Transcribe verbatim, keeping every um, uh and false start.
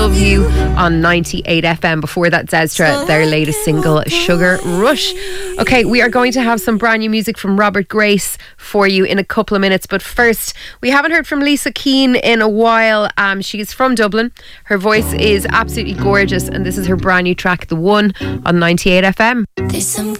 Love You on ninety-eight F M. Before that, Zestra, their latest single, Sugar Rush. Okay, we are going to have some brand new music from Robert Grace for you in a couple of minutes. But first, we haven't heard from Lisa Keane in a while. Um, she's from Dublin. Her voice is absolutely gorgeous. And this is her brand new track, The One, on ninety-eight F M. There's some